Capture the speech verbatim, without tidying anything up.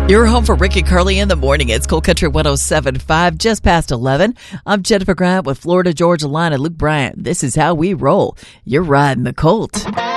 You're home for Rick and Carly in the morning. It's Cool Country one oh seven point five, just past eleven. I'm Jennifer Grant with Florida Georgia Line and Luke Bryant. This is how we roll. You're riding the Colt.